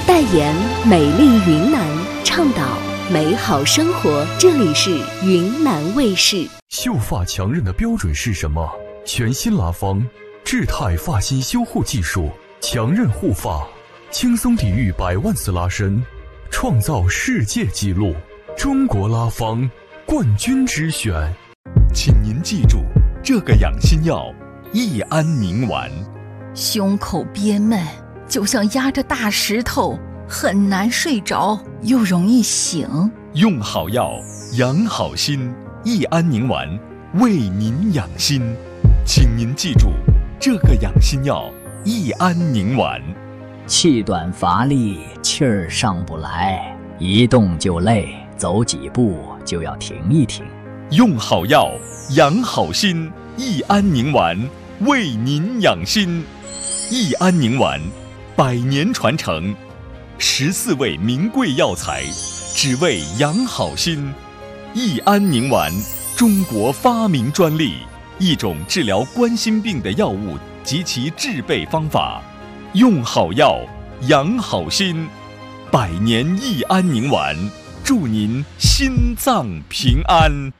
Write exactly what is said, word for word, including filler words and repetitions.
代言美丽云南，倡导美好生活。这里是云南卫视。 秀发强韧的标准是什么？全新拉芳智泰发型修护技术，强韧护发，轻松抵御百万次拉伸，创造世界纪录。中国拉芳冠军之选。 请您记住这个养心药益安宁丸。 胸口憋闷，就像压着大石头，很难睡着，又容易醒。 用好药养好心，益安宁丸为您养心。请您记住这个养心药益安宁丸。 气短乏力，气儿上不来，一动就累，走几步就要停一停。 用好药养好心，益安宁丸为您养心。益安宁丸百年传承，十四味名贵药材，只为养好心。益安宁丸，中国发明专利，一种治疗冠心病的药物及其制备方法。用好药养好心，百年益安宁丸，祝您心脏平安。